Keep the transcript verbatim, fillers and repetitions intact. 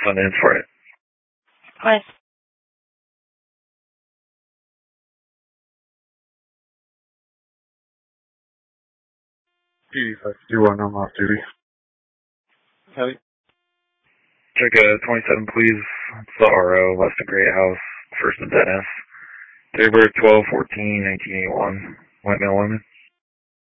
Sun in for it. Hi. P five two one, I'm off duty. Heavy. Check a twenty-seven, please. It's the R O, West of Great House, First and Dennis. Daybird twelve fourteen nineteen eighty-one. White male women.